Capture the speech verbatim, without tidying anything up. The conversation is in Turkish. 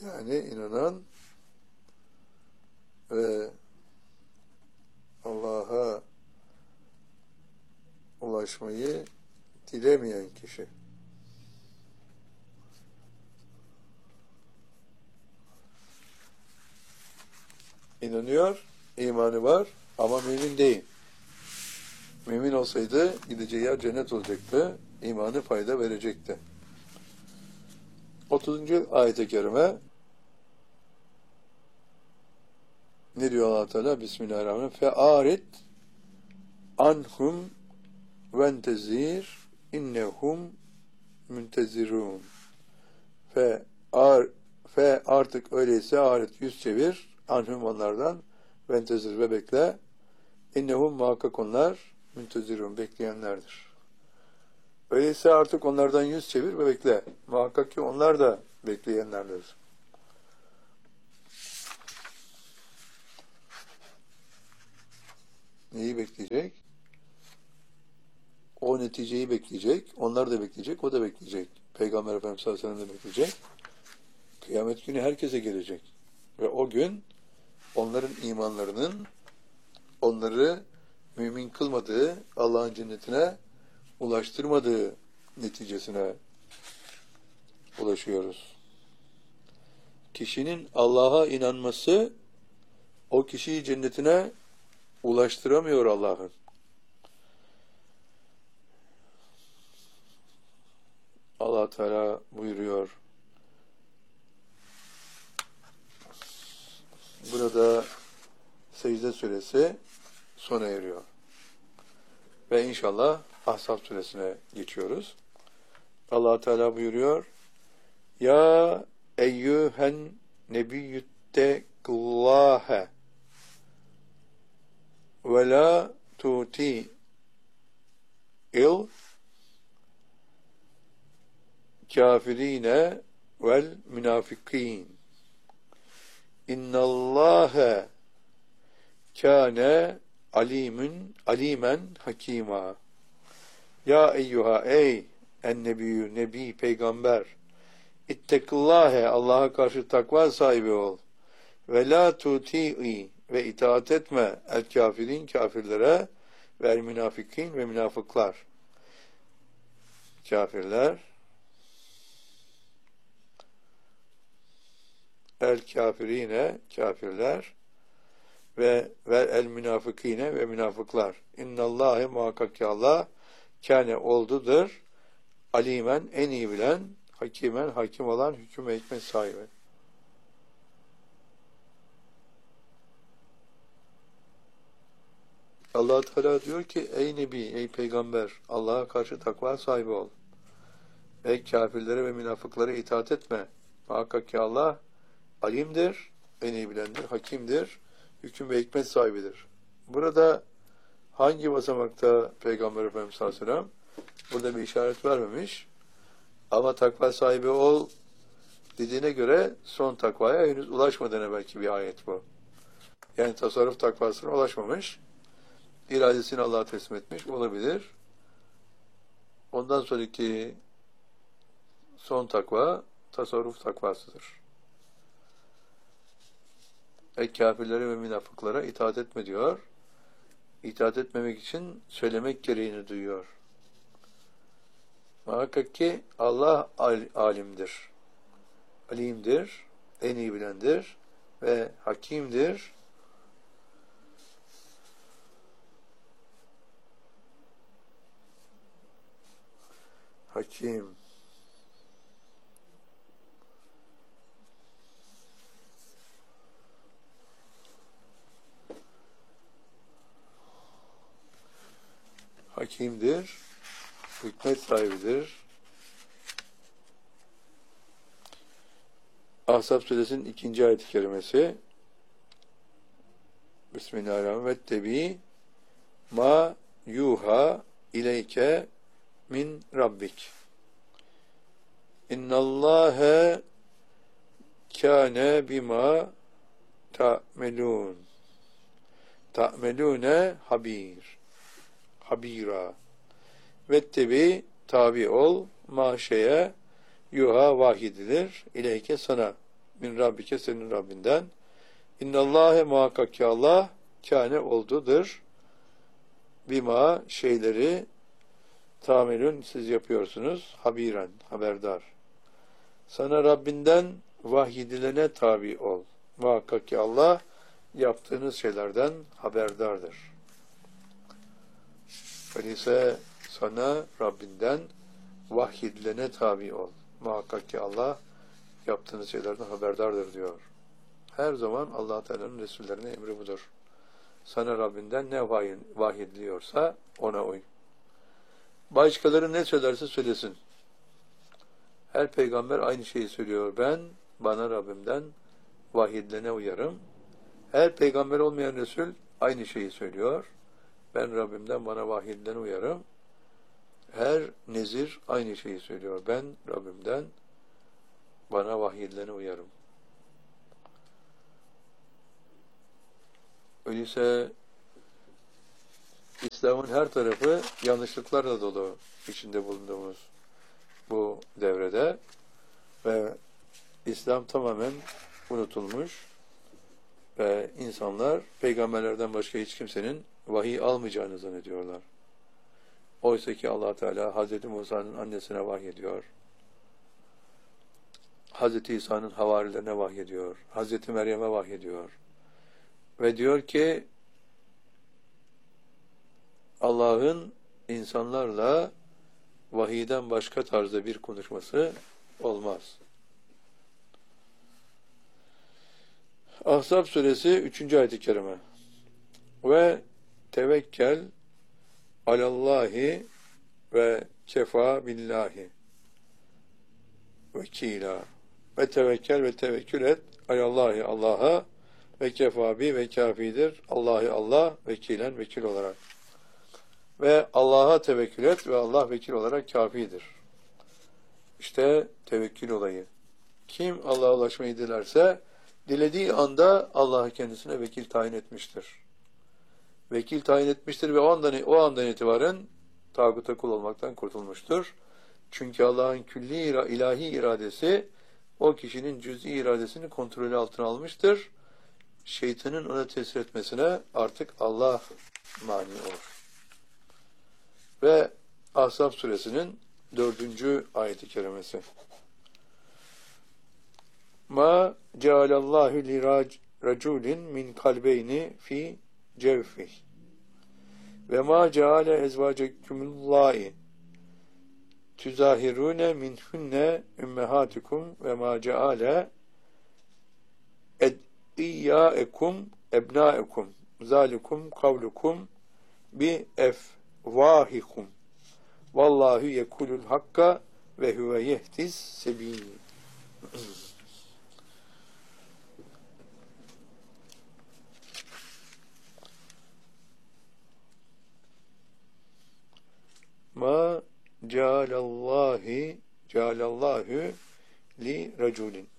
Yani inanan ve Allah'a ulaşmayı dilemeyen kişi. İnanıyor, imanı var ama mümin değil. Mümin olsaydı gideceği yer cennet olacaktı, imanı fayda verecekti. otuzuncu ayet-i kerime ne diyor Allah Teala? Bismillahirrahmanirrahim. Fe'arit anhum ventezir innehum müntezirun. Fe ar fe artık öyleyse arit yüz çevir anhum onlardan ventezir ve bekle innehum muhakkak onlar müntezirun bekleyenlerdir. Öyleyse artık onlardan yüz çevir ve bekle. Muhakkak ki onlar da bekleyenlerdir. Neyi bekleyecek? O neticeyi bekleyecek. Onlar da bekleyecek. O da bekleyecek. Peygamber Efendimiz sallallahu aleyhi ve sellem de bekleyecek. Kıyamet günü herkese gelecek. Ve o gün onların imanlarının onları mümin kılmadığı, Allah'ın cennetine ulaştırmadığı neticesine ulaşıyoruz. Kişinin Allah'a inanması o kişiyi cennetine ulaştıramıyor Allah'ın. Allah Teala buyuruyor. Burada Secde Suresi sona eriyor. Ve inşallah Ahzab Suresine geçiyoruz. Allah Teala buyuruyor. Ya eyyühen nebiyyüttegullâhe ve la tuti il kafirine vel münafikîn. İnnallâhe kâne alimun alimen hakîmâ. Ya eyyuha ey en nebiyyü nebi peygamber İttekillâhe Allah'a karşı takva sahibi ol. Ve la tuti'i ve itaat etme el kafirin kafirlere ve el münafikin ve münafıklar. Kafirler el kafirine kafirler ve ve el münafıkine ve münafıklar. İnnallâhe muhakkak ki Allah kâne oldudur alimen en iyi bilen hakimen hakim olan hüküm ve hikmet sahibi. Allah Teala diyor ki ey Nebi, ey Peygamber Allah'a karşı takva sahibi ol. Ve kafirlere ve münafıklara itaat etme. Muhakkak ki Allah alimdir, en iyi bilendir, hakimdir, hüküm ve hikmet sahibidir. Burada hangi basamakta Peygamber Efendimiz sallallahu aleyhi ve sellem burada bir işaret vermemiş. Ama takva sahibi ol dediğine göre son takvaya henüz ulaşmadan belki bir ayet bu. Yani tasarruf takvasına ulaşmamış. İradesini Allah'a teslim etmiş olabilir. Ondan sonraki son takva tasarruf takvasıdır. E kafirlere ve münafıklara itaat etme diyor. İtaat etmemek için söylemek gereğini duyuyor. Muhakkak ki Allah alimdir, alimdir, en iyi bilendir ve hakimdir. Hakim. Hakimdir, hikmet sahibidir. Ahzab Suresinin ikinci ayet-i kerimesi Bismillahirrahmanirrahim. Vettebi ma yuha ileyke min rabbik. İnnallâhe kâne bima ta'melûn. Ta'melûne habir. Habira. Vettebi tabi ol ma şeye yuha vahidilir ileyke sana. min Rabbike senin Rabbinden. İnnallâhe muhakkak ki Allah kâne oldudur. Bima şeyleri tamelün siz yapıyorsunuz. Habiren, haberdar. Sana Rabbinden vahyedilene tabi ol. Muhakkak ki Allah yaptığınız şeylerden haberdardır. Öyleyse sana Rabbinden vahyedilene tabi ol. Muhakkak ki Allah yaptığınız şeylerden haberdardır diyor. Her zaman Allah Teala'nın Resullerine emri budur. Sana Rabbinden ne vahyediliyorsa ona uy. Başkaları ne söylerse söylesin. Her peygamber aynı şeyi söylüyor. Ben bana Rabbimden vahyedilene uyarım. Her peygamber olmayan Resul aynı şeyi söylüyor. Ben Rabbimden bana vahyedilene uyarım. Her nezir aynı şeyi söylüyor. Ben Rabbimden bana vahyedilene uyarım. Öyleyse İslam'ın her tarafı yanlışlıklarla dolu içinde bulunduğumuz bu devrede ve İslam tamamen unutulmuş ve insanlar peygamberlerden başka hiç kimsenin vahiy almayacağını zannediyorlar. Oysa ki Allah Teala Hazreti Musa'nın annesine vahyediyor. Hazreti İsa'nın havarilerine vahyediyor. Hazreti Meryem'e vahyediyor. Ve diyor ki Allah'ın insanlarla vahiyden başka tarzda bir konuşması olmaz. Ahzab suresi üçüncü ayet-i kerime. Ve tevekkel alallahi ve kefa billahi vekila. Ve tevekkel ve tevekkül et alallahi Allah'a ve kefabi ve kafidir. Allah'ı Allah vekilen vekil olarak. Ve Allah'a tevekkül et ve Allah vekil olarak kafidir. İşte tevekkül olayı. Kim Allah'a ulaşmayı dilerse dilediği anda Allah'ı kendisine vekil tayin etmiştir. Vekil tayin etmiştir ve o andan, o andan itibaren tağuta kul olmaktan kurtulmuştur. Çünkü Allah'ın külli ilahi iradesi o kişinin cüz'i iradesini kontrolü altına almıştır. Şeytanın ona tesir etmesine artık Allah mani olur. Ve Ahzab suresinin dördüncü ayet-i kerimesi. Ma cealallahu li raculin min kalbeyni fi cevfih ve ma ceale ezvacekumullahi tuzahirune minhunne ümmehatikum ve ma ceale ediyyâekum ebnâekum zâlikum kavlukum bi efvâhikum vallahu yekulul hakka ve huve yehdiz sebil. Ma cealallahi cealallahu li raculin.